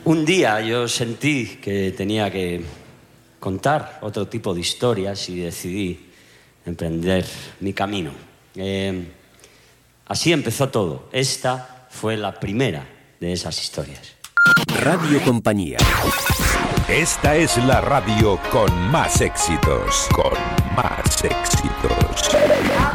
Un día yo sentí que tenía que contar otro tipo de historias y decidí emprender mi camino. Así empezó todo. Esta fue la primera de esas historias. Radio Compañía. Esta es la radio con más éxitos. Con más éxitos.